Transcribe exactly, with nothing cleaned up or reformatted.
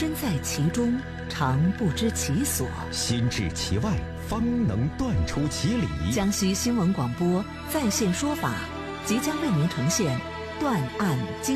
身在其中，常不知其所。 心至其外，方能断出其理。 江西新闻广播在线说法即将为您呈现断案经